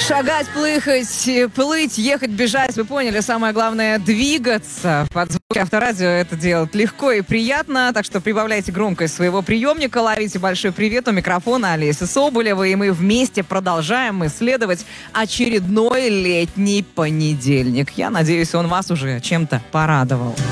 Шагать, плыть, ехать, бежать. Вы поняли, самое главное — двигаться. Под звуки Авторадио это делать легко и приятно. Так что прибавляйте громкость своего приемника, ловите большой привет. У микрофона Олеся Соболева. И мы вместе продолжаем исследовать очередной летний понедельник. Я надеюсь, он вас уже чем-то порадовал.